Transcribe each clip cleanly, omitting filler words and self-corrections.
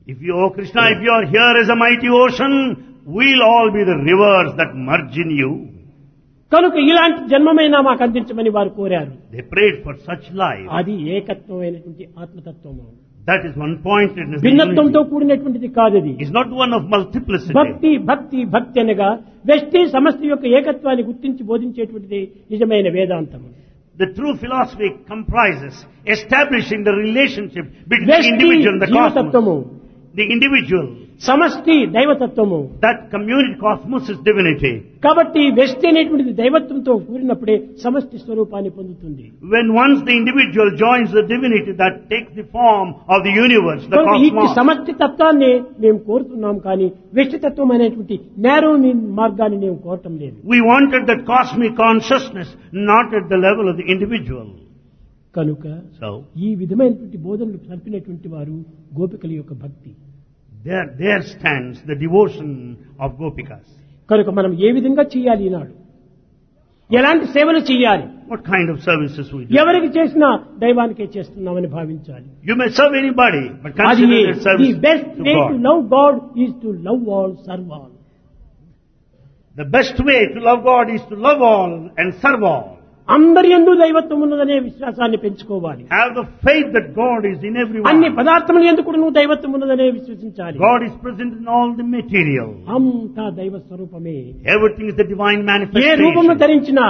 If you, oh Krishna, if you are here as a mighty ocean, we'll all be the rivers that merge in you. కనుక ఇలాంటి జన్మమైనా మాకు అందించమని వారు కోరారు. They prayed for such life. అది ఏకత్వమైనటువంటి ఆత్మతత్వము. That is one pointedness. భిన్నత్వంతో కూడినటువంటిది కాదు అది. It's not one of multiplicity. భక్తి భక్తి భక్తి అనగా వ్యష్టి సమష్టి యొక్క ఏకత్వాన్ని గుర్తించి బోధించేటువంటిది నిజమైన వేదాంతం. The true philosophy comprises establishing the relationship between the వ్యష్టి individual and the జీవతత్వము, cosmos. The individual, సమష్టి దైవతత్వము. that community cosmos is divinity. కాబట్టి వ్యష్టి అనేటువంటిది దైవత్వంతో కూడినప్పుడే సమష్టి స్వరూపాన్ని పొందుతుంది. When once the individual joins the divinity, that takes the form of the universe, the ఈ cosmos. సమష్టి తత్వాన్ని మేము కోరుతున్నాం కానీ వ్యష్టి తత్వం అనేటువంటి నేరో మార్గాన్ని మేము కోరటం లేదు. We wanted that cosmic consciousness, not at the level of the individual. కనుక So, ఈ విధమైనటువంటి బోధనలు సల్పినటువంటి వారు గోపికల యొక్క భక్తి. there stands the devotion of Gopikas. కనుక మనం ఏ విధంగా చేయాలి ఈనాడు, ఎలాంటి సేవలు చేయాలి, What kind of services we do? ఎవరికి చేసినా దైవానికే చేస్తున్నామని భావించాలి. You may serve anybody, but అది consider it the service best to way to God. Love God is to love all, serve all. The best way to love God is to love all and serve all. అందరి యందు దైవత్వం ఉన్నదనే విశ్వాసాన్ని పెంచుకోవాలి. Have the faith that God is in అన్ని everyone. పదార్థముల యందు కూడా నువ్వు దైవత్వం ఉన్నదనే విశ్వసించాలి. God is present in all the material. అంతా దైవ స్వరూపమే. Everything is the divine ఏ రూపము manifestation. ధరించినా,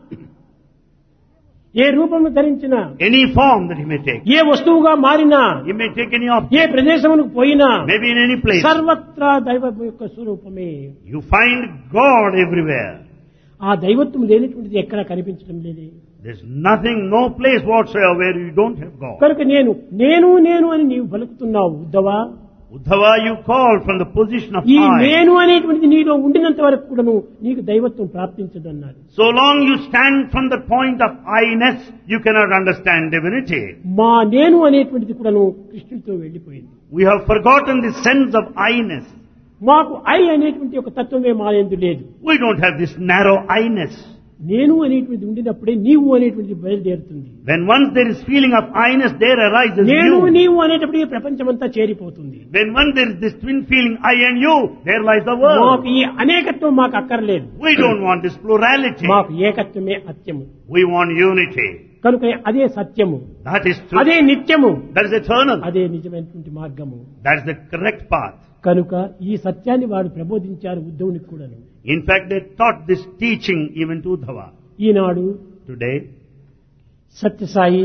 ఏ రూపము ధరించినా, Any form that He may take. ఏ వస్తువుగా మారినా, He may take any A object, ప్రదేశమునకు పోయినా maybe in any place. సర్వత్రా దైవ యొక్క స్వరూపమే. You find God everywhere. ఆ దైవత్వం లేనటువంటిది ఎక్కడా కనిపించడం లేదే. There's nothing, no place whatsoever where you don't have God. కనుక నేను నేను నేను అని నీవు పలుకుతున్నావు ఉద్ధవా. Uddhava, you call from the position of ఈ I. నేను అనేటువంటిది నీలో ఉండినంత వరకు కూడాను నీకు దైవత్వం ప్రాప్తించదన్నారు. So long you stand from the point of I-ness, you cannot understand divinity. మా నేను అనేటువంటిది కూడాను కృష్ణుడితో వెళ్లిపోయింది. We have forgotten the sense of I-ness. మాకు ఐ అనేటువంటి ఒక తత్వమే మా యందు లేదు. We don't have this narrow I-ness. నేను అనేటువంటిది ఉండినప్పుడే నీవు అనేటువంటిది బయలుదేరుతుంది. When once there is feeling of I-ness, there arises నేను you. నీవు అనేటప్పుడు ప్రపంచమంతా చేరిపోతుంది. When once there is this twin feeling I and you, there lies the మాకు world. ఈ అనేకత్వం మాకు అక్కర్లేదు. We don't want this plurality. మాకు ఏకత్వమే అత్యము. We want unity. కనుక అదే సత్యము, That is true. అదే నిత్యము, That is eternal. అదే నిజమైనటువంటి మార్గము. That is the correct path. కనుక ఈ సత్యాన్ని వారు ప్రబోధించారు ఉద్ధవునికి కూడాను. In fact, they taught this teaching even to Uddhava. Eenadu Today, Sathya Sai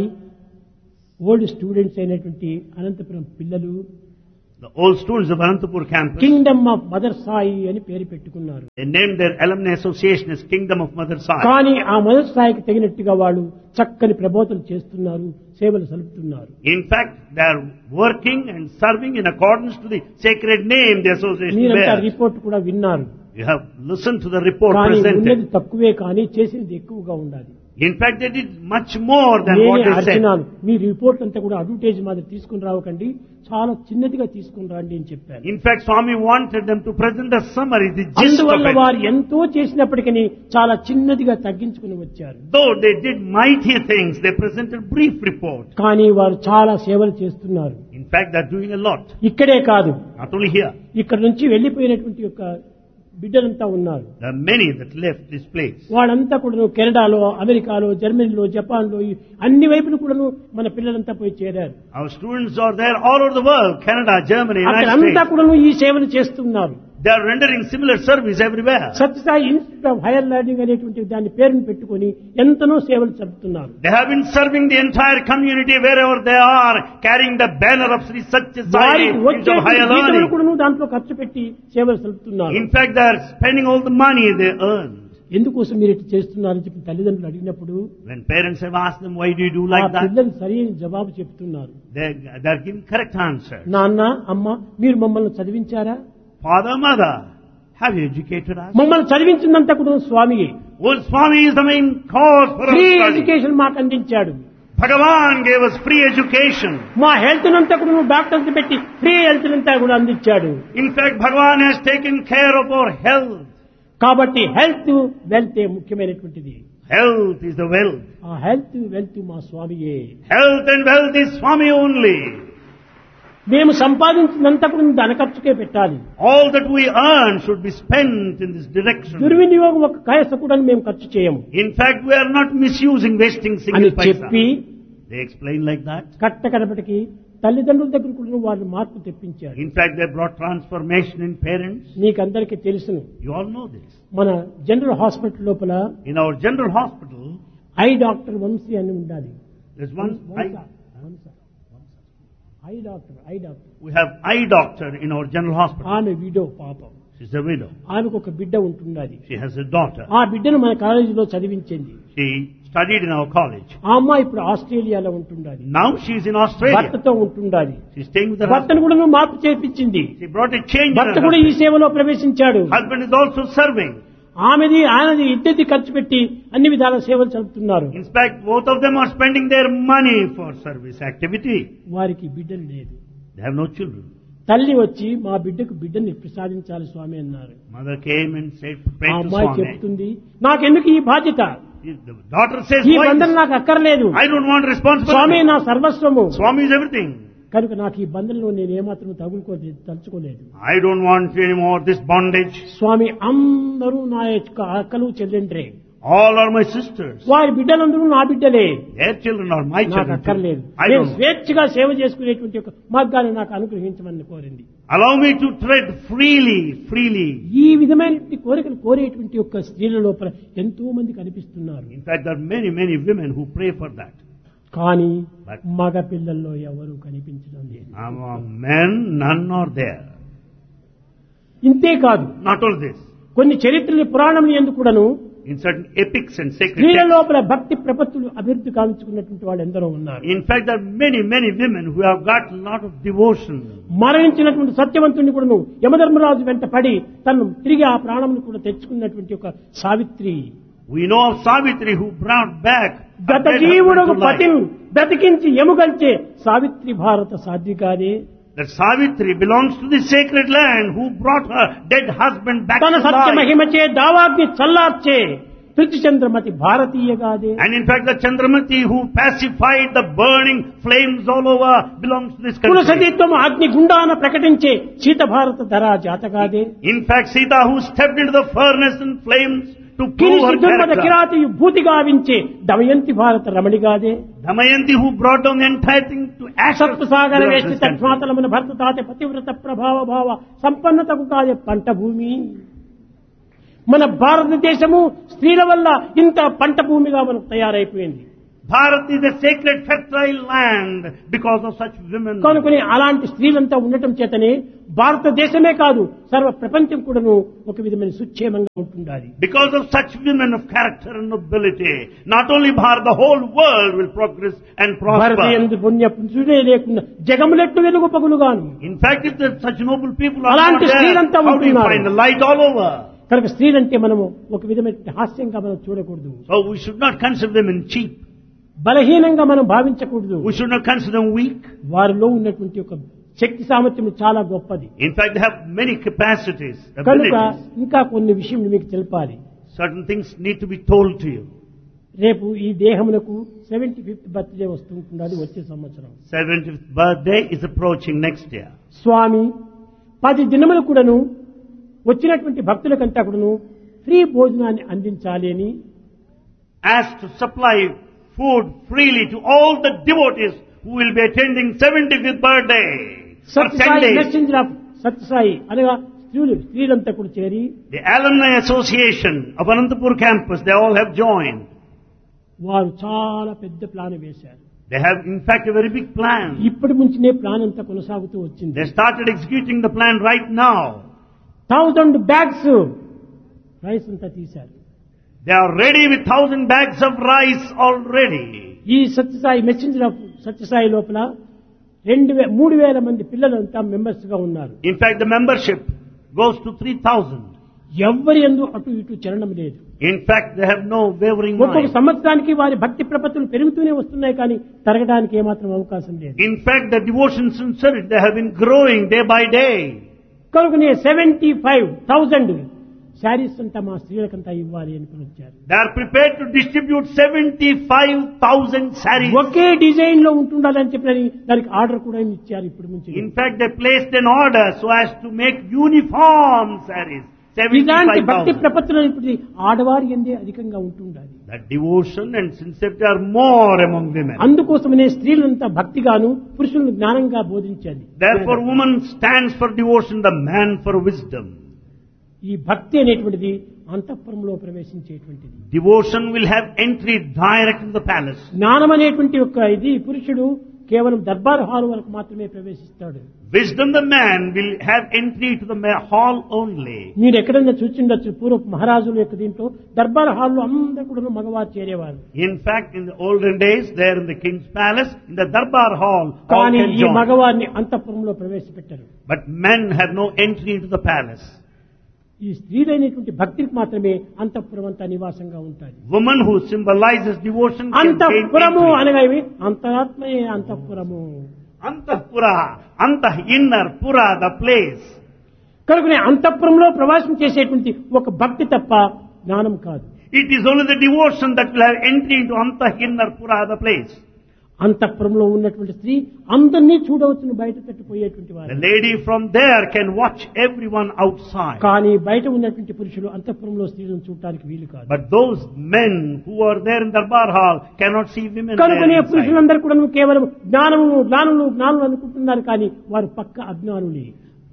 old students అయినటువంటి అనంతపురం పిల్లలు the old students of Anantapur campus, Kingdom of mother Sai అని పేరు పెట్టుకున్నారు. they named their alumni association as Kingdom of Mother Sai. కానీ ఆ mother సాయికి తగినట్టుగా వాళ్ళు చక్కని ప్రబోధనలు చేస్తున్నారు, సేవలు సలుపుతున్నారు. In fact, they are working and serving in accordance to the sacred name the association మీరంతా bears. రిపోర్ట్ కూడా విన్నారు. You have listened to the report కానీ ఉన్నది presented. తక్కువే కానీ చేసినది ఎక్కువగా ఉండాలి. In fact, they did much more than what నేనే they said. అర్జునాను, మీ రిపోర్ట్ అంతా కూడా అడ్వర్టైజ్ మాదిరి తీసుకుని రావకండి, చాలా చిన్నదిగా తీసుకుని రండి అని చెప్పారు. In fact, Swami wanted them to present a summary, the gist of అందువల్ల it. వారు ఎంతో చేసినప్పటికీ చాలా చిన్నదిగా తగ్గించుకుని వచ్చారు. Though they did mighty things, they presented brief report. కానీ వారు చాలా సేవలు చేస్తున్నారు. In fact, they are doing a lot. ఇక్కడే కాదు, Not only here. ఇక్కడ నుంచి వెళ్లిపోయినటువంటి యొక్క బిడ్డలంతా ఉన్నారు. There are many that left this place. వాళ్ళంతా కూడా కెనడాలో, అమెరికాలో, జర్మనీలో, జపాన్లో అన్ని వైపులు కూడా మన పిల్లలంతా పోయి చేరారు. Our students are there all over the world, Canada, Germany, United అక్కడంతా States. కూడా ఈ సేవలు చేస్తున్నారు. They are rendering similar service everywhere. Sathya Sai institute of higher learning అనేటువంటి దాని పేరును పెట్టుకొని ఎంతనో సేవలు జరుపుతున్నారు. They have been serving the entire community wherever they are, carrying the banner of Sri Satya Sai వారికి Institute of Higher వచ్చే Learning. కూడా దాంట్లో ఖర్చు పెట్టి సేవలు జరుపుతున్నారు. In fact, they are spending all the money they earn. ఎందుకోసం మీరు ఇట్లా చేస్తున్నారని చెప్పి తల్లిదండ్రులు అడిగినప్పుడు When parents have asked them, why do you do ఆ like that? పిల్లలు సరైన జవాబు చెప్తున్నారు. They are giving correct answers. నాన్న, అమ్మ, మీరు మమ్మల్ని చదివించారా? Father, mother, have you educated us? మమ్మల్ని చదివించిందంతా కూడా స్వామియే. Well, Swami is the main cause for our free study. Education మాకు అందించాడు. Bhagavan gave us free education. మా హెల్త్ అంతా కూడా నువ్వు డాక్టర్స్ పెట్టి ఫ్రీ హెల్త్ అంతా కూడా అందించాడు. In fact, Bhagavan has taken care of our health. కాబట్టి హెల్త్ వెల్త్ ముఖ్యమైనటువంటిది. Health is the wealth. ఆ హెల్త్ వెల్త్ మా స్వామియే. Health and wealth is Swami only. మేము సంపాదించినంత కూడా ధన ఖర్చుకే పెట్టాలి. All that we earn should be spent in this direction. దుర్వినియోగం ఒక కాయస కూడా మేము ఖర్చు చేయము In fact, we are not misusing, wasting అని single paisa. చెప్పి They explain like that. కట్టకడపటికి తల్లిదండ్రుల దగ్గర కూడా వాళ్ళు మార్పు తెప్పించారు. In fact, they brought transformation in parents. మీకందరికీ తెలుసును, You all know this. మన జనరల్ హాస్పిటల్ లోపల In our general hospital, I doctor Vamsi అని ఉండాలి. there's one I doctor we have eye doctor in our general hospital. ఆమె widow పాపం. She's a widow. ఆమెకు ఒక బిడ్డ ఉంటున్నది. She has a daughter. ఆ బిడ్డను మన కాలేజీలో చదివించింది. She studied in our college. ఆ అమ్మాయి ఇప్పుడు ఆస్ట్రేలియాలో ఉంటున్నది. Now she's in Australia. భర్తతో ఉంటున్నది. She's staying with her భర్తను husband. కూడా మార్పు చేపించింది. She brought a change in భర్త her కూడా ఈ husband. సేవలో ప్రవేశించాడు. Husband is also serving. ఆయనది ఇద్దరిది ఖర్చు పెట్టి అన్ని విధాల సేవలు చదువుతున్నారు. In fact, both of them are spending their money for service activity. వారికి బిడ్డలు లేదు. They have no children. తల్లి వచ్చి మా బిడ్డకు బిడ్డని ప్రసాదించాలి స్వామి అన్నారు. Mother came and said, pray ఆ to అమ్మాయి Swami. చెప్తుంది, నాకెందుకు ఈ బాధ్యత, The daughter says, ఈ why బంధన this? నాకు అక్కర్లేదు, I don't want Swamy responsibility. నా సర్వస్వము, Swami is everything. కనుక నాకు ఈ బంధంలో నేను ఏమాత్రం తలుచుకోలేదు. I don't want anymore this bondage. స్వామి అందరూ నా యొక్క అక్కలు చెల్లెండ్రే, All are my sisters. వారి బిడ్డలందరూ నా బిడ్డలే, Their children are my నాకు children. అక్కర్లేదు. too. I నేను don't. స్వేచ్ఛగా సేవ చేసుకునేటువంటి ఒక మార్గాన్ని నాకు అనుగ్రహించమని కోరింది. Allow me to tread freely. ఈ విధమైనటువంటి కోరికలు కోరేటువంటి యొక్క స్త్రీల లోపల ఎంతో మంది కనిపిస్తున్నారు. In fact, there are many women who pray for that. కానీ But- మగ పిల్లల్లో ఎవరు కనిపించడం లేదు. Among men, none are there. ఇంతే కాదు, Not all this. కొన్ని చరిత్రలు పురాణములు ఎందుకు కూడాను In certain epics and sacred స్త్రీల texts. లోపల భక్తి ప్రపత్తులు అభివృద్ధి కావించుకున్నటువంటి వాళ్ళు ఎందరో ఉన్నారు. In fact, there are many women who have got a lot of devotion. మరణించినటువంటి సత్యవంతుని కూడాను యమధర్మరాజు వెంట పడి తను తిరిగి ఆ ప్రాణమును కూడా తెచ్చుకున్నటువంటి ఒక Savitri. We know of Savitri who brought back a గత dead జీవుడు husband to life. పతిని బ్రతికించి ఎముగల్చే సావిత్రి భారత సాధ్వికాదే. That Savitri belongs to the sacred land who brought her dead husband back తన to Satya life. మహిమచే దావాగ్ని చల్లార్చే పృథ్వీచంద్రమతి భారతీయగాదే. And in fact, the Chandramati who pacified the burning flames all over belongs to this country. కులసతీత్వం అగ్ని గుండాన ప్రకటించే శీత భారత ధరా జాతగాదే. In fact, Sita who stepped into the furnace and flames to prove కిరీసి her దుర్మద character. కిరాతి భూతి గావించే Damayanti భారత రమణిగాదే. Damayanti who brought down the entire thing to ashes. సత్వసాగర belongs to వేష్టి this country. తత్మాతలమున భర్త తాతే పతివ్రత ప్రభావ భావ సంపన్నతకు కాదే పంట భూమి. మన భారతదేశము స్త్రీల వల్ల ఇంత పంట భూమిగా మనకు తయారైపోయింది. Bharat is a sacred fertile land because of such women. కనుకొని అలాంటి స్త్రీలంతా ఉండటం చేతనే భారతదేశమే కాదు సర్వ ప్రపంచం కూడాను ఒక విధమైన సుక్షేమంగా ఉంటుండాలి. Because of such women of character and nobility, not only Bharat, the whole world will progress and భారత prosper. యందు పుణ్య పురుషుడే లేకుండా జగములెట్టు వెలుగు పగులుగాను. In fact, if there such noble people are not అలాంటి there, స్త్రీలంతా how do you ఉంటున్నారు. find the light all over? కనుక స్త్రీలంటే మనము ఒక విధమైన హాస్యంగా మనం చూడకూడదు, So we should not consider women cheap. బలహీనంగా మనం భావించకూడదు. We should not consider them weak. వారిలో ఉన్నటువంటి ఒక శక్తి సామర్థ్యం చాలా గొప్పది. In fact, they have many capacities, కనుక abilities. ఇంకా కొన్ని విషయం మీకు తెలపాలి. Certain things need to be told to you. రేపు ఈ దేహమునకు 75th బర్త్డే వస్తుంటున్నది వచ్చే సంవత్సరం. 70th birthday is approaching next year. స్వామి 10 దినములు కూడాను వచ్చినటువంటి భక్తులకంతా కూడాను ఫ్రీ భోజనాన్ని అందించాలి అని Asked to supply food freely to all the devotees who will be attending 75th birthday for 10 Sathya Sai days. Messenger of Sathya Sai అనగా స్త్రీలంతా కూడా చేరి The Alumni Association of Anantapur campus, they all have joined. వారు చాలా పెద్ద ప్లాన్ వేశారు. They have in fact a very big plan. ఇప్పటి నుంచినే plan అంతా కొనసాగుతూ వచ్చింది. They started executing the plan right now. 1000 bags rice అంతా తీశారు. They are ready with 1000 bags of rice already. ఈ సత్యసాయి మెసెంజర్ ఆఫ్ సత్యసాయి లోపల 3000 మంది పిల్లలంతా మెంబర్స్ గా ఉన్నారు. In fact, the membership goes to 3000. ఎవ్వరి యందు అటు ఇటు చలనం లేదు. In fact, they have no wavering ఒక్కొక్క mind. సంవత్సరానికి వారి భక్తి ప్రపత్తులు పెరుగుతూనే వస్తున్నాయి కానీ తరగడానికి ఏమాత్రం అవకాశం లేదు. In fact, the devotion sincerity, they have been growing day by day. కనుకనే 75,000 శారీస్ అంతా మా స్త్రీలకంతా ఇవ్వాలి అని వచ్చారు. They are prepared to distribute 75,000 sarees. Okay design లో ఉంటుండాలని చెప్పి దానికి ఆర్డర్ కూడా ఇచ్చారు ఇప్పుడు నుంచి. In fact, they placed an order so as to make uniform sarees. ఇలాంటి భక్తి 75,000. ప్రపత్తులు ఇప్పుడు ఆడవారి ఎందే అధికంగా ఉంటుండాలి. That devotion and sincerity are more among women. అందుకోసమనే స్త్రీలంతా భక్తిగాను పురుషులను జ్ఞానంగా బోధించాలి. Therefore, woman stands for devotion, the man for wisdom. ఈ భక్తి అనేటువంటిది అంతఃపురంలో ప్రవేశించేటువంటిది. Devotion will have entry direct in the palace. జ్ఞానం అనేటువంటి ఒక ఇది పురుషుడు కేవలం దర్బార్ హాల్ వరకు మాత్రమే ప్రవేశిస్తాడు. Wisdom, the man will have entry to the hall only. మీరు ఎక్కడైనా చూసిండొచ్చు పూర్వపు మహారాజుల యొక్క దీంట్లో దర్బార్ హాల్లో అందరూ కూడా మగవారు చేరేవారు. In fact, in the olden days, there in the king's palace, in the darbar hall, all కానీ can ఈ join. మగవారిని అంతఃపురంలో ప్రవేశపెట్టారు. But men have no entry into the palace. ఈ స్త్రీలైనటువంటి భక్తికి మాత్రమే అంతఃపురం అంతా నివాసంగా ఉంటుంది. Woman who symbolizes devotion can gain అంతఃపురము entry. అనగా ఇవి అంతరాత్మయే అంతఃపురము. Antahpura, antah inner, pura, the place. కనుకనే అంతఃపురంలో ప్రవేశం చేసేటువంటి ఒక భక్తి తప్ప జ్ఞానం కాదు. It is only the devotion that will have entry into antah inner, pura, the place. అంతఃపురంలో ఉన్నటువంటి స్త్రీ అందరినీ చూడవచ్చును, బయట తట్టిపోయేటువంటి వారు. The lady from there can watch everyone outside. కానీ బయట ఉన్నటువంటి పురుషులు అంతఃపురంలో స్త్రీలను చూడటానికి వీలు కాదు. But those men who are there in Darbar Hall cannot see women there కనుకనే inside. పురుషులందరూ కూడా కేవలం జ్ఞానులు అనుకుంటున్నారు, కానీ వారు పక్క అజ్ఞానులే.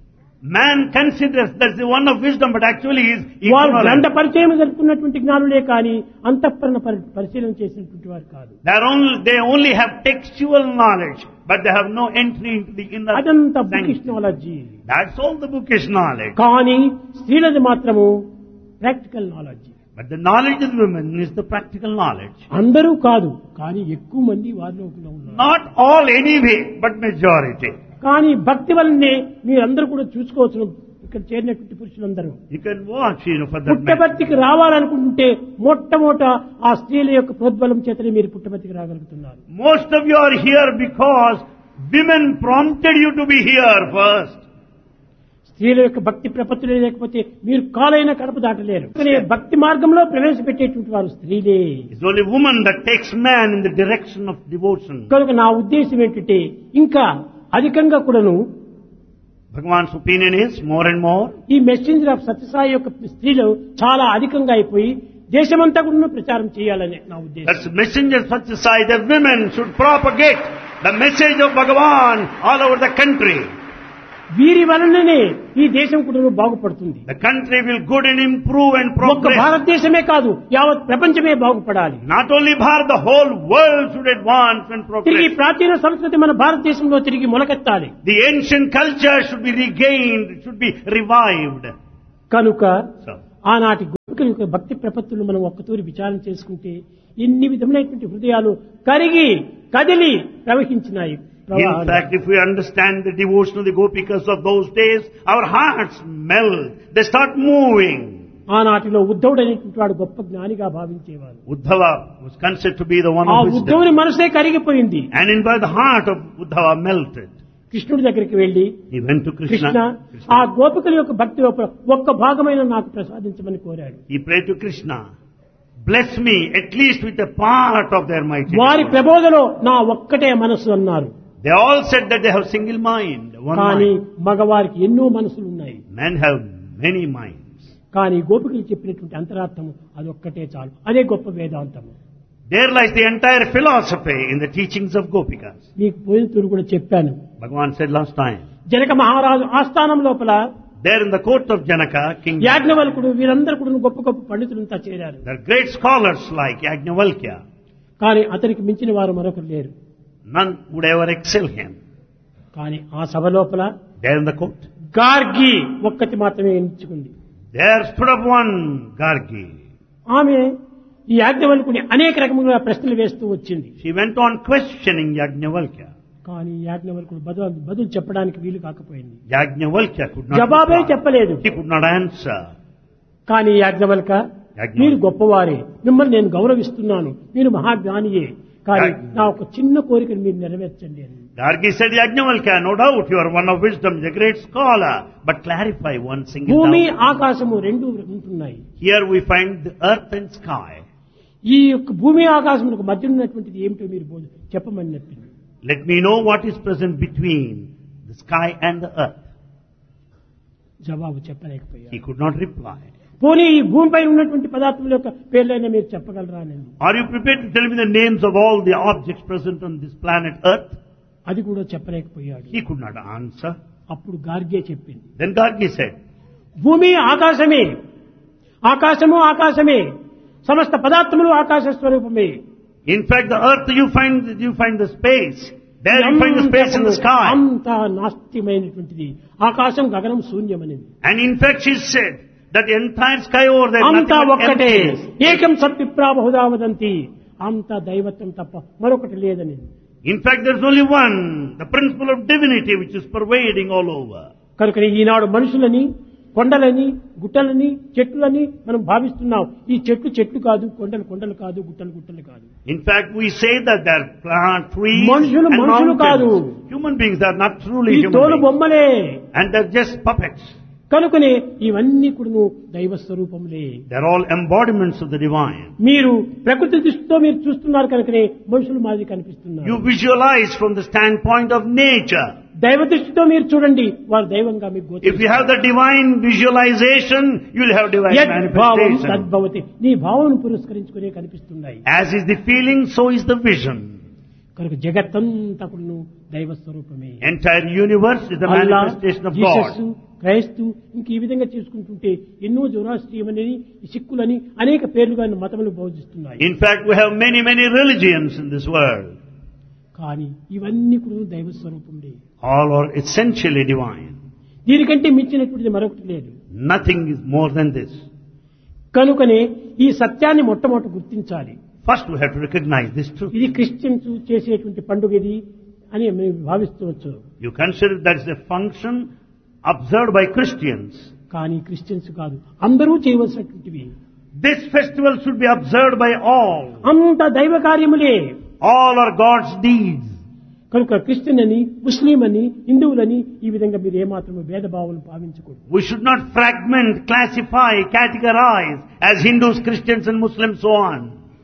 Man considers that's the one of wisdom, but actually he is వారు ignorant. గ్రంథ పరిచయం జరుపుకున్నటువంటి జ్ఞానులే కానీ అంతఃపురణ పరిశీలన చేసినటువంటి వారు కాదు. They only have textual knowledge, but they have no entry into the inner అదంతా sanctity. Bookish knowledge. That's all the bookish knowledge. కానీ స్త్రీలది మాత్రము practical knowledge. But the knowledge of women is the practical knowledge. అందరూ కాదు, కానీ ఎక్కువ మంది వారిలో ఉన్నారు. Not all anyway, but majority. కానీ భక్తి వల్లనే మీరందరూ కూడా చూసుకోవచ్చు. ఇక్కడ చేరినటువంటి పురుషులందరూ You can watch, for that matter. పుట్టబర్తికి రావాలనుకుంటే మొట్టమొదట ఆ స్త్రీల యొక్క ప్రోద్బలం చేతనే మీరు పుట్టబర్తికి రాగలుగుతున్నారు. Most of you are here because women prompted you to be here first. స్త్రీల యొక్క భక్తి ప్రపత్తులే లేకపోతే మీరు కాలైన కడప దాటలేరు. కానీ భక్తి మార్గంలో ప్రవేశపెట్టేటువంటి వారు స్త్రీలే. It's only woman that takes man in the direction of devotion. కనుక నా ఉద్దేశం ఏంటంటే ఇంకా అధికంగా కూడాను Bhagavan's opinion is more and more. ఈ మెసెంజర్ ఆఫ్ సత్యసాయి యొక్క స్త్రీలు చాలా అధికంగా అయిపోయి దేశమంతా కూడా ప్రచారం చేయాలని నా ఉద్దేశం. That's the messenger of Satya Sai, that women should propagate the message of Bhagavan all over the country. వీరి వలననే ఈ దేశం కూడా బాగుపడుతుంది. The country will good and improve and ఒక్క progress. భారతదేశమే కాదు, యావత్ ప్రపంచమే బాగుపడాలి. Not only Bharat, the whole world should advance and తిరిగి progress. ప్రాచీన సంస్కృతి మన భారతదేశంలో తిరిగి మొలకెత్తాలి. The ancient culture should be regained, should be revived. కనుక So, ఆనాటి గోపికల యొక్క భక్తి ప్రపత్తులు మనం ఒక్కతూరి విచారం చేసుకుంటే ఎన్ని విధములైనటువంటి హృదయాలు కరిగి కదిలి ప్రవహించినాయి. in fact, if we understand the devotion of the Gopikas of those days, our hearts melt. They start moving. ఆనాటిలో ఉద్ధవుడు అనేటువంటి వాడు గొప్ప జ్ఞానిగా భావించేవారు. Uddhava was considered to be the one ఆ of wisdom. ఉద్ధవుని మనసే కరిగిపోయింది. And in by the heart of Uddhava melted. కృష్ణుడి దగ్గరికి వెళ్లి He went to Krishna Krishna. ఆ గోపికల యొక్క భక్తి లోపల ఒక్క భాగమైన నాకు ప్రసాదించమని కోరాడు. He prayed to Krishna, bless me at least with a part of their mighty వారి devotion. ప్రబోధలో నా ఒక్కటే మనసు అన్నారు. They all said that they have single mind, one కానీ mind. మగవారికి ఎన్నో మనసులు ఉన్నాయి. Men have many minds. కానీ గోపికలు చెప్పినటువంటి అంతరార్థము అదొక్కటే చాలు. అదే గొప్ప వేదాంతము. There lies the entire philosophy in the teachings of Gopikas. మీకు పోయిన తూరు కూడా చెప్పాను. Bhagavan said last time, Janaka మహారాజు ఆస్థానం లోపల there in the court of Janaka, King, యాజ్ఞవల్కుడు వీరందరూ కూడా గొప్ప గొప్ప పండితులంతా చేరారు. there are great scholars like Yajnavalkya. కానీ అతనికి మించిన వారు మరొకరు లేరు. None would ever excel him. కానీ ఆ సభ లోపల There in the court, Gargi ఒక్కటి మాత్రమే ఎంచుకుంది. there stood up one Gargi. ఆమె ఈ యాజ్ఞవల్కుని అనేక రకములుగా ప్రశ్నలు వేస్తూ వచ్చింది. She went on questioning Yajnavalkya. కానీ యాజ్ఞవల్కుడు బదులు చెప్పడానికి వీలు కాకపోయింది. Yajnavalkya could not జవాబే reply. చెప్పలేదు. He could not answer. కానీ యాజ్ఞవల్క మీరు గొప్పవారే, మిమ్మల్ని నేను గౌరవిస్తున్నాను, మీరు మహాజ్ఞానియే, కానీ నా ఒక చిన్న కోరికను మీరు నెరవేర్చండి అని. Gargi said, Yajnavalkya, no doubt you are one of wisdom, a great scholar, but clarify one single భూమి doubt. ఆకాశము రెండు ఉంటున్నాయి. Here we find the earth and sky. ఈ యొక్క భూమి ఆకాశములకు మధ్య ఉన్నటువంటిది ఏమిటో మీరు చెప్పమని చెప్పింది. Let me know what is present between the sky and the earth. జవాబు చెప్పలేకపోయారు. He could not reply. పోనీ ఈ భూమిపై ఉన్నటువంటి పదార్థముల యొక్క పేర్లైనా మీరు చెప్పగలరా అని. Are you prepared to tell me the names of all the objects present on this planet earth? అది కూడా చెప్పలేకపోయాడు. He could not answer. అప్పుడు గార్గే చెప్పింది, Then Gargi said, భూమి ఆకాశమే, ఆకాశము ఆకాశమే, సమస్త పదార్థములు ఆకాశ స్వరూపమే. in fact, the earth you find the space. There you find the space in the sky. అంతా నాస్తిమైనటువంటిది, ఆకాశం గగనం శూన్యమనేది. And in fact, she said that the entire sky over there, అంతా nothing but ఒక్కటే, emptiness. ఏకం సత్విప్రా బహుధా వదంతి, అంతా దైవత్వం తప్ప మరొకటి లేదని. In fact, there's only one, the principle of divinity which is pervading all over. కనుక ఈనాడు మనుషులని, కొండలని, గుట్టలని, చెట్లని మనం భావిస్తున్నాం. ఈ చెట్లు చెట్లు కాదు, కొండలు కొండలు కాదు, గుట్టలు గుట్టలు కాదు. In fact, we say that there are plant, trees, మనుషులు and మనుషులు కాదు. mountains. Human beings are not truly ఈ human తోలు beings. బొమ్మలే. And they're just puppets. కనుకనే ఇవన్నీ కూడా దైవ స్వరూపములే. They're all embodiments of the divine. మీరు ప్రకృతి దృష్టితో మీరు చూస్తున్నారు కనుకనే మనుషులు మాదిరి కనిపిస్తున్నారు. You visualize from the standpoint of nature. దైవ దృష్టితో మీరు చూడండి, వారు దైవంగా మీకు If you have the divine visualization, you'll have divine యద్భావం manifestation. తద్భవతి, నీ భావనను పురస్కరించుకునే కనిపిస్తున్నాయి. As is the feeling, so is the vision. కనుక జగత్తంతా కూడా దైవ స్వరూపమే. Entire universe is the Allah, manifestation of Jesus, God. క్రైస్తు, ఇంక ఈ విధంగా చేసుకుంటుంటే ఎన్నో జొరాస్ట్రియమని, సిక్కులని అనేక పేర్లుగా మతములు బోధిస్తున్నాయి. In fact, we have many, many religions in this world. కానీ ఇవన్నీ కూడా దైవ స్వరూపంలే. All are essentially divine. దీనికంటే మించినటువంటిది మరొకటి లేదు. Nothing is more than this. కనుకనే ఈ సత్యాన్ని మొట్టమొదటి గుర్తించాలి. First we have to recognize this truth. ఇది క్రిస్టియన్స్ చేసేటువంటి పండుగ ఇది అని మేము భావిస్తవచ్చు. You consider that is a function observed by Christians. కానీ క్రిస్టియన్స్ కాదు, అందరూ చేయవలసినటువంటివి. This festival should be observed by all. అంత దైవ కార్యములే. All are God's deeds. కనుక క్రిస్టియన్ అని, ముస్లిం అని, హిందువులని ఈ విధంగా మీరు ఏమాత్రము భేదభావాలను భావించకూడదు. We should not fragment, classify, categorize as Hindus, Christians and Muslims, so on.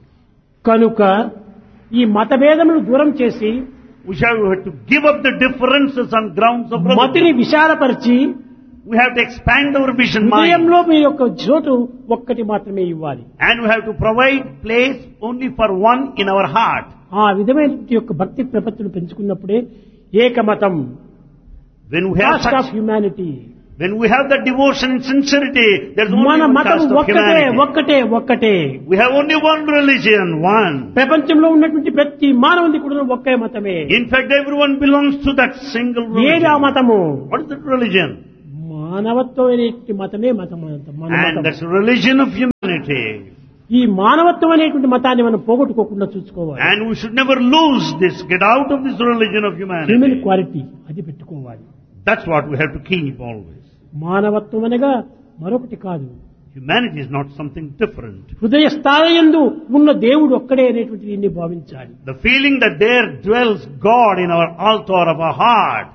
కనుక ఈ మత భేదములు దూరం చేసి We have to give up the differences on grounds of మతిని religion. విశాలపరిచి We have to expand our vision mind. హృదయంలో మీ యొక్క చోటు ఒక్కటి మాత్రమే ఇవ్వాలి. And we have to provide place only for one in our heart. ఆ విధమైన యొక్క భక్తి ప్రపత్తులు పెంచుకున్నప్పుడే ఏకమతం, When we have cost of such, humanity, when we have that devotion and sincerity, there's only మన one మతం caste of ఒక్కటే humanity. ఒక్కటే ఒక్కటే. We have only one religion, one. ప్రపంచంలో ఉన్నటువంటి ప్రతి మానవుని కూడా ఒకే మతమే. In fact, everyone belongs to that single ఏది ఆ religion. మతము? What is that religion? మానవత్వం అనేటువంటి మతమే మతం. మన And మతం. that's the religion of humanity. ఈ మానవత్వం అనేటువంటి మతాన్ని మనం పోగొట్టుకోకుండా చూసుకోవాలి. And we should never lose this, get out of this religion of human humanity. Quality అది పెట్టుకోవాలి. That's what we have to keep always. మానవత్వం అనగా మరొకటి కాదు. Humanity is not something different. హృదయ స్థాయియందు ఉన్న దేవుడు ఒక్కడే అనేటువంటి దీన్ని భావించాలి. The feeling that there dwells God in our altar of our heart.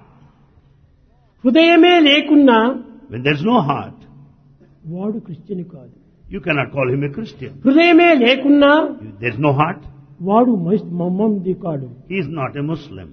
హృదయమే లేకున్నా When there's no heart, వాడు క్రిస్టియన్ కాదు. you cannot call him a Christian. హృదయమే లేకున్నా If there's no heart, వాడు మమ్మంది కాడు. he is not a Muslim.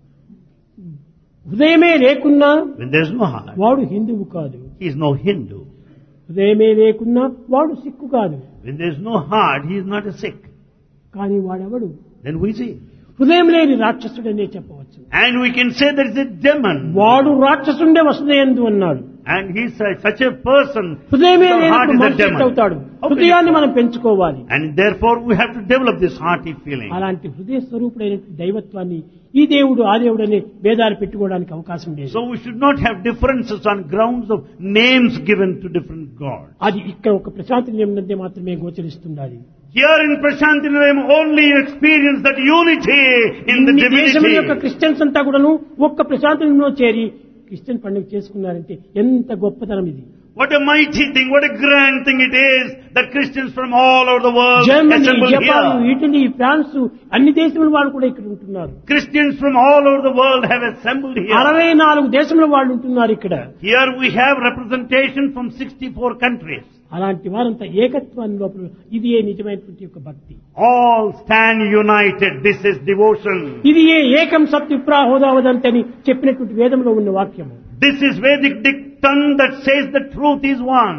హృదయమే లేకున్నా When there's no heart, వాడు హిందువు కాదు. he is no Hindu. హృదయమే లేకున్నా వాడు సిక్కు కాదు. When there's no heart, he is not a Sikh. కానీ వాడెవడు? Then we say. హృదయం లేని రాక్షసుడనే చెప్పవచ్చు. And we can say there is a demon. వాడు రాక్షసుండే వసుదేందు అన్నాడు. And he's such a person. హృదయమే whose heart లేనప్పుడు is a మనిషి demon. అవుతాడు. How can హృదయాన్ని you- మనం పెంచుకోవాలి. And therefore we have to develop this hearty feeling. అలాంటి హృదయ స్వరూపుడైన దైవత్వాన్ని ఈ దేవుడు ఆ దేవుడు అనే భేదాలు పెట్టుకోవడానికి అవకాశం లేదు. So we should not have differences on grounds of names given to different gods. అది ఇక్కడ ఒక ప్రశాంతి నియమనందే మాత్రమే గోచరిస్తుండాలి. Here in Prashanti Nilayam only you experience that unity in the ఇన్ని దేశం యొక్క divinity. క్రిస్టియన్స్ అంతా కూడాను ఒక్క ప్రశాంతి నియమంలో చేరి క్రిస్టియన్ పండుగ చేసుకున్నారంటే ఎంత గొప్పతనం ఇది. What a mighty thing, what a grand thing it is that Christians from all over the world Germany, assemble Japan, here. Italy, France అన్ని దేశముల వాళ్ళు కూడా ఇక్కడ ఉంటున్నారు. Christians from all over the world have assembled here. 64 దేశముల వాళ్ళు ఉంటున్నారు ఇక్కడ. Here we have representation from 64 countries. అలాంటి వారంతా ఏకత్వాన్ని లోపల ఇది ఏ నిజమైనటువంటి యొక్క భక్తి. All stand united. This is devotion. ఇది ఏ ఏకం సత్ విప్రాహోదావదంతని చెప్పినటువంటి వేదంలో ఉన్న వాక్యము. This is Vedic dictum that says the truth is one.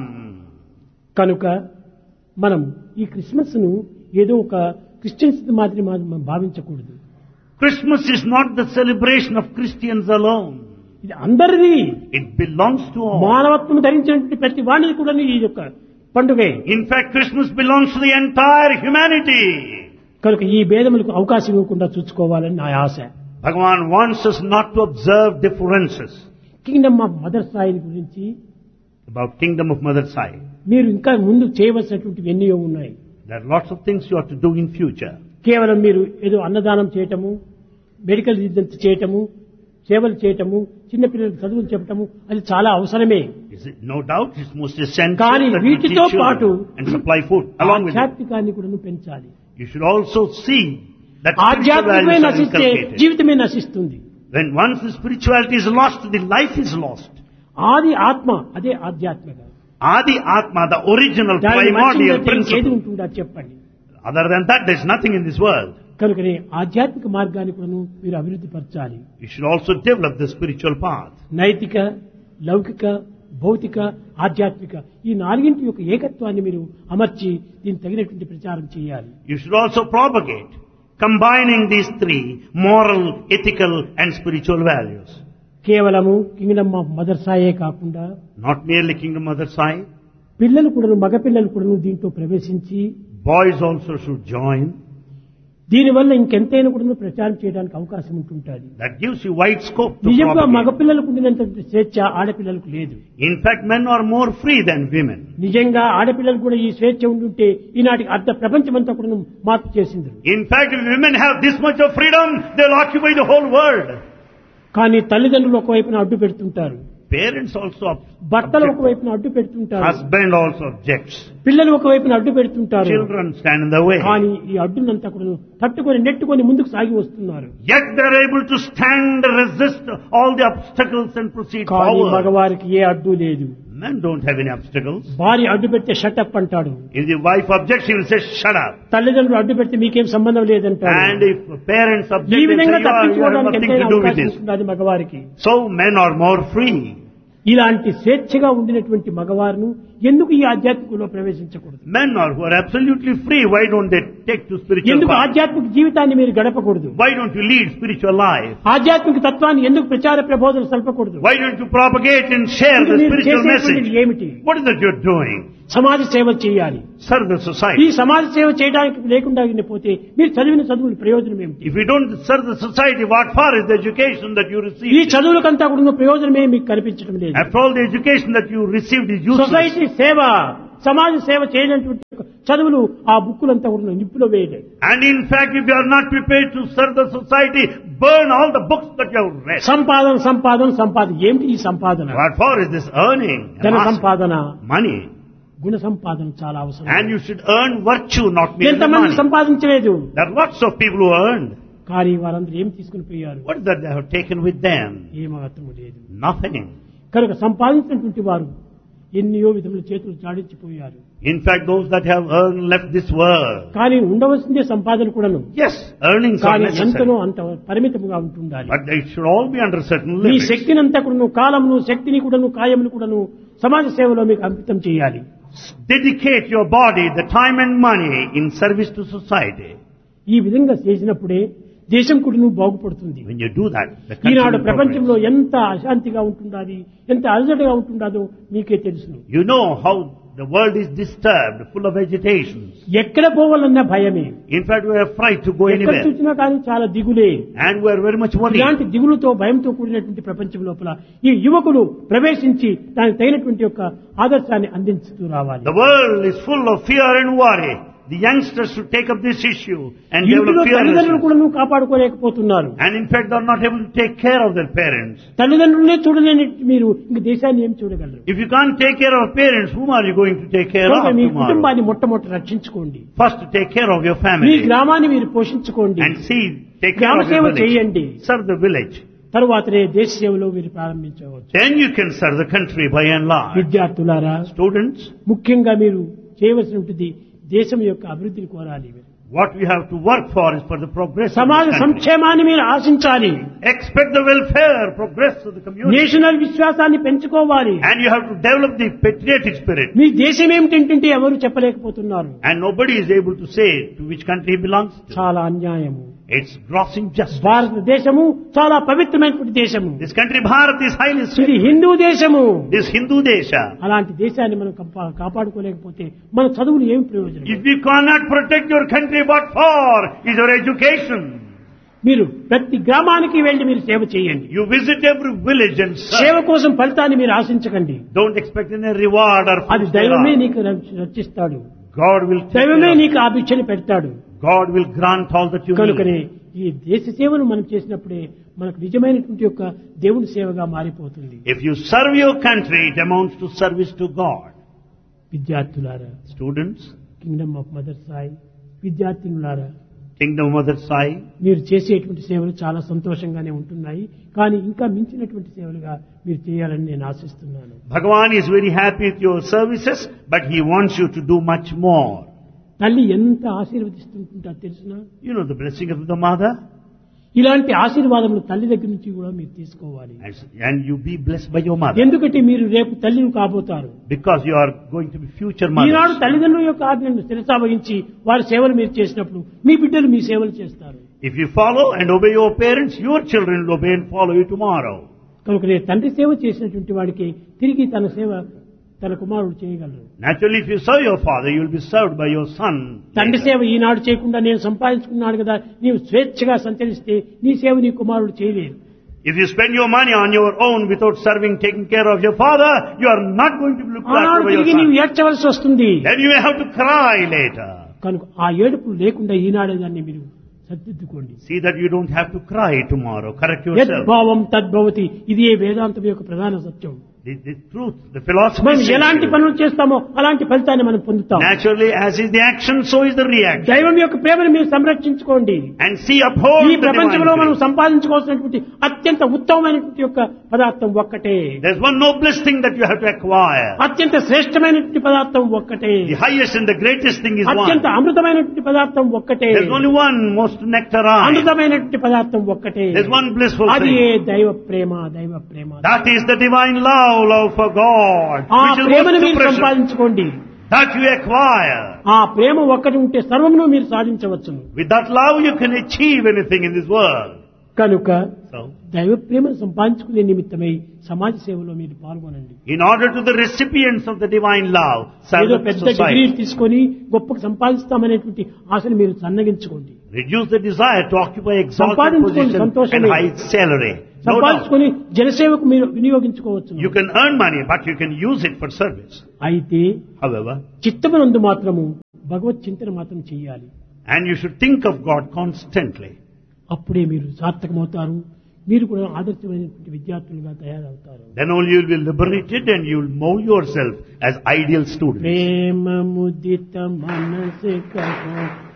కనుక మనం ఈ క్రిస్మస్ ను ఏదో ఒక క్రిస్టియన్స్ మాదిరి మనం భావించకూడదు. Christmas is not the celebration of Christians alone. ఇది అందరిది. It belongs to all. మానవత్వం ధరించినటువంటి ప్రతి వాణికి కూడా ఈ యొక్క పండుగే. In fact, Christmas belongs to the entire humanity. కనుక ఈ భేదములకు అవకాశం ఇవ్వకుండా చూసుకోవాలని నా ఆశ. Bhagavan wants us not to observe differences. Kingdom of mother Sai గురించి About kingdom of Mother Sai. మీరు ఇంకా ముందు చేయవలసినటువంటివి ఎన్నో ఉన్నాయి. There are lots of things you have to do in future. కేవలం మీరు ఏదో అన్నదానం చేయటము, మెడికల్ రిజిడెన్స్ చేయటము, సేవలు చేయటము, చిన్నపిల్లలకు చదువులు చెప్పటము అది చాలా అవసరమే. Is it? No doubt, it's most essential కానీ that you వీటితో teach పాటు children and supply food along with it. ఆధ్యాత్మికాన్ని కూడా పెంచాలి. You should also see that spiritual ఆధ్యాత్మికమే values are నశిస్తే inculcated. జీవితమే నశిస్తుంది. When once the spirituality is lost, the life is lost. ఆది ఆత్మ అదే ఆధ్యాత్మిక. Adi Atma, the original దాన్ని primordial ఏది principle. ఉంటుందో చెప్పండి. Other than that, there's nothing in this world. కనుకనే ఆధ్యాత్మిక మార్గాన్ని కూడా మీరు అభివృద్ధి పరచాలి. You should also develop the spiritual path. నైతిక, లౌకిక, భౌతిక, ఆధ్యాత్మిక ఈ నాలుగింటి యొక్క ఏకత్వాన్ని మీరు అమర్చి దీనికి తగినటువంటి ప్రచారం చేయాలి. You should also propagate, combining these three, moral, ethical and spiritual values. కేవలము కింగ్డమ్ ఆఫ్ మదర్ సాయే కాకుండా Not merely Kingdom Mother Sai, పిల్లలు కూడా మగపిల్లలు కూడా దీంట్లో ప్రవేశించి boys also should join. దీనివల్ల ఇంకెంతైనా కూడా ప్రచారం చేయడానికి అవకాశం ఉంటుంటుంది. That gives you wide scope to నిజంగా propagate. మగపిల్లలకు ఉండినంత స్వేచ్ఛ ఆడపిల్లలకు లేదు. In fact, men are more free than women. నిజంగా ఆడపిల్లలు కూడా ఈ స్వేచ్ఛ ఉండుంటే ఈనాటి అర్ధ ప్రపంచమంతా కూడా మార్పు చేసింది. In fact, if women have this much of freedom, they'll occupy the whole world. కానీ తల్లిదండ్రులు ఒకవైపున అడ్డు పెడుతుంటారు, Parents also భర్తలు object. ఒకవైపున అడ్డు పెడుతుంటారు, Husband also objects. పిల్లలు ఒకవైపున అడ్డు పెడుతుంటారు. Children stand in the way. కానీ ఈ అడ్డునంతా కూడా తట్టుకొని నెట్టుకొని ముందుకు సాగి వస్తున్నారు. Yet they're able to stand, resist all the obstacles and proceed కానీ forward. మగవారికి ఏ అడ్డు లేదు. Men don't have any obstacles. భార్య అడ్డు పెడితే షటప్ అంటాడు, If the wife objects, he will say, shut up. తల్లిదండ్రులు అడ్డు పెడితే మీకేం సంబంధం లేదంటాడు. And if parents ఈ object, they విధంగా say, you have తప్పించుకోవడానికి nothing ఎంతైనా to do with అవకాశం this. ఉంటుంది మగవారికి. So men are more free. ఇలాంటి స్వేచ్ఛగా ఉండినటువంటి మగవారును ఎందుకు ఈ ఆధ్యాత్మికంలో ప్రవేశించకూడదు? Men are who are absolutely free. Why don't they take to spiritual ఎందుకు path? ఆధ్యాత్మిక జీవితాన్ని మీరు గడపకూడదు? Why don't you lead spiritual life? ఆధ్యాత్మిక తత్వాన్ని ఎందుకు ప్రచార ప్రబోధనలు సల్పకూడదు? Why don't you propagate and share ఇది the మీరు spiritual చేసేటువంటిది message? ఏమిటి? What is that you're doing? సమాజ సేవ చేయాలి. Serve the ఈ society. సమాజ సేవ చేయడానికి లేకుండా పోతే మీరు చదివిన చదువుల ప్రయోజనం ఏమిటి? If you don't serve the society, what for is the education that you ఈ received? చదువులకంతా కూడా ప్రయోజనమే మీకు కనిపించడం లేదు. After all, the education that you received is useless. Society సేవ, సమాజ సేవ చేయనటువంటి చదువులు ఆ బుక్కులంతా కూడా నిప్పులో వేయలేదు. And in fact, if you are not prepared to serve the society, burn all the books that you have read. సంపాదన సంపాదన సంపాదన ఏమిటి ఈ సంపాదన? What for is this earning? ధన సంపాదన, Money. గుణ సంపాదన చాలా అవసరం. And you should earn virtue, not merely ఎంతమంది money. సంపాదించలేదు, There are lots of people who earned. కానీ వారందరూ ఏం తీసుకుని పోయారు? What is that they have taken with them? ఏమాత్రము లేదు. Nothing. కనుక సంపాదించినటువంటి వారు ఎన్నో విధముల చేతులు చాడించిపోయారు. In fact, those that have earned left this world. కానీ ఉండవలసిందే సంపాదన కూడాను. Yes, earnings are కానీ ఎంతనో necessary. అంత పరిమితంగా ఉంటుండాలి. But they should all be under certain me limits. శక్తిని అంతా కూడాను, కాలమును, శక్తిని కూడాను, కాయమును కూడాను సమాజ సేవలో మీకు అంకితం చేయాలి. Dedicate your body, the time and money in service to society. ఈ విధంగా చేసినప్పుడే దేశం కూడా బాగుపడుతుంది. When you do that, the country Eenadu will ప్రపంచంలో progress. ఎంత అశాంతిగా ఉంటుండాలి, ఎంత అలజడిగా ఉంటుండదో మీకే తెలుసును. You know how the world is disturbed, full of agitations. ఎక్కడ పోవాలన్నా భయమే. In fact, we are afraid to go ఎక్కడ anywhere. చూసినా కానీ చాలా దిగులే. And we are very much worried. ఇలాంటి దిగులుతో భయంతో కూడినటువంటి ప్రపంచం లోపల ఈ యువకులు ప్రవేశించి దానికి తగినటువంటి యొక్క ఆదర్శాన్ని అందించుతూ రావాలి. The world is full of fear and worry. the youngsters should take up this issue and ఇంట్లో develop తల్లిదండ్రులు fearlessness. కూడా కాపాడుకోలేకపోతున్నారు. And in fact, they are not able to take care of their parents. తల్లిదండ్రులనే చూడలేని మీరు ఇంక దేశాన్ని ఏం చూడగలరు? If you can't take care of parents, whom are you going to take care of కనుక మీ tomorrow? కుటుంబాన్ని మొట్టమొదటి రక్షించుకోండి. First, take care of your me family గ్రామాన్ని మీరు పోషించుకోండి. and see, take care గ్రామ of your సేవ village. చేయండి. Serve the village. తరువాతనే దేశ సేవలో మీరు ప్రారంభించవచ్చు. Then you can serve the country by and large. విద్యార్థులారా, Students, ముఖ్యంగా మీరు చేయవలసి ఉంటుంది దేశం యొక్క అభివృద్ధిని కోరాలి. what we have to work for is for the progress of సమాజ the country. సంక్షేమాన్ని మీరు ఆశించాలి. Expect the welfare, progress of the community. National విశ్వాసాన్ని పెంచుకోవాలి. And you have to develop the patriotic spirit. మీ దేశం ఏమిటంటే ఎవరు చెప్పలేకపోతున్నారు. And nobody is able to say to which country he belongs to. చాలా అన్యాయము. It's gross injustice. భారతదేశము చాలా పవిత్రమైనటువంటి దేశము. This country, Bharat, is highly ఇది sacred. హిందూ దేశము. This Hindu Desha. అలాంటి దేశాన్ని మనం కాపాడుకోలేకపోతే మన చదువులు ఏమి ప్రయోజనం? If you cannot protect your country, what for is your education? మీరు ప్రతి గ్రామానికి వెళ్లి మీరు సేవ చేయండి. You visit every village and సేవ serve. కోసం ఫలితాన్ని మీరు ఆశించకండి. Don't expect any reward or అది fruits దైవమే thereof. నీకు రక్షిస్తాడు. God will take దైవమే care of నీకు ఆ భిక్షని పెడతాడు. God will grant all that you కనుకనే need. ఈ దేశ సేవను మనం చేసినప్పుడే మనకు నిజమైనటువంటి యొక్క దేవుని సేవగా మారిపోతుంది. If you serve your country, it amounts to service to God. విద్యార్థులారా, Students, Kingdom of mother Sai విద్యార్థినులారా, Kingdom of Mother Sai, మీరు చేసేటువంటి సేవలు చాలా సంతోషంగానే ఉంటున్నాయి. కానీ ఇంకా మించినటువంటి సేవలుగా మీరు చేయాలని నేను ఆశిస్తున్నాను. Bhagavan is very happy with your services, but he wants you to do much more. తల్లి ఎంత ఆశీర్వదిస్తుంటుంటా తెలుసునా? You know the blessing of the mother, ఇలాంటి ఆశీర్వాదములు తల్లి దగ్గర నుంచి కూడా మీరు తీసుకోవాలి. and you be blessed by your mother, ఎందుకంటే మీరు రేపు తల్లిని కాబోతారు. because you are going to be future Eenadu mothers. తల్లిదండ్రుల యొక్క ఆజ్ఞను శిరసావహించి వారి సేవలు మీరు చేసినప్పుడు మీ బిడ్డలు మీ సేవలు చేస్తారు. If you follow and obey your parents, your children will obey and follow you tomorrow. కనుక తండ్రి సేవ చేసినటువంటి వాడికి తిరిగి తన సేవ తన కుమారుడు చేయగలరు. Naturally, if you serve your father, you will be served by your son. తండ్రి later. సేవ ఈనాడు చేయకుండా నేను సంపాదించుకున్నాను కదా నీవు స్వేచ్ఛగా సంచరిస్తే నీ సేవ నీ కుమారుడు చేయలేరు. If you spend your money on your own without serving, taking care of your father, you are not going to be looked after ఆనాడు by your తిరిగి నీవు son. ఏడ్చవలసి వస్తుంది. Then you may have to cry later. కనుక ఆ ఏడుపు లేకుండా ఈనాడే దాన్ని మీరు సర్దిద్దుకోండి. See that you don't have to cry tomorrow. Correct yourself. యద్భావం తద్భవతి, ఇది వేదాంతం యొక్క ప్రధాన సత్యం. The truth, the philosophy మనం says ఎలాంటి you. పనులు చేస్తామో అలాంటి ఫలితాన్ని మనం పొందుతాం. Naturally, as is the action, so is the reaction. దైవం యొక్క ప్రేమను మీరు సంరక్షించుకోండి. And see, uphold ఈ the ప్రపంచంలో divine మనం grace. సంపాదించుకోవాల్సినటువంటి అత్యంత ఉత్తమమైనటువంటి యొక్క పదార్థం ఒక్కటే. There's one noblest thing that you have to acquire. అత్యంత శ్రేష్టమైనటువంటి పదార్థం ఒక్కటే. The highest and the greatest thing is one. అత్యంత అమృతమైనటువంటి పదార్థం ఒక్కటే. There's only one most nectarine. అమృతమైనటువంటి పదార్థం ఒక్కటే. There's one blissful అది thing. దైవ ప్రేమ, దైవ ప్రేమ. That is the divine love for God. ఆ Which is ప్రేమను most మీరు precious. సంపాదించుకోండి. That you acquire. ఆ ప్రేమ ఒక్కటి ఉంటే సర్వమును మీరు సాధించవచ్చును. With that love you can achieve anything in this world. కనుక So, దైవ ప్రేమను సంపాదించుకునే నిమిత్తమై సమాజ సేవలో మీరు పాల్గొనండి. in order to the recipients of the divine love, serve ఏదో the పెద్ద డిగ్రీ society. తీసుకొని గొప్పకు సంపాదిస్తామనేటువంటి ఆశను మీరు సన్నగించుకోండి. Reduce the desire to occupy exalted సంపాదించుకోండి, position and సంతోషమే. high salary. No doubt. సంపాదించుకొని జనసేవకు మీరు వినియోగించుకోవచ్చు. You can earn money, but you can use it for service. అయితే However, చిత్తమునందు మాత్రము భగవత్ చింతన మాత్రం చేయాలి. and you should think of God constantly. అప్పుడే మీరు సార్థకమవుతారు. మీరు కూడా ఆదర్శమైనటువంటి విద్యార్థులుగా తయారవుతారు. Then only you will be liberated and you will mold yourself as ideal students. ప్రేమ ముదిత మనసే కహో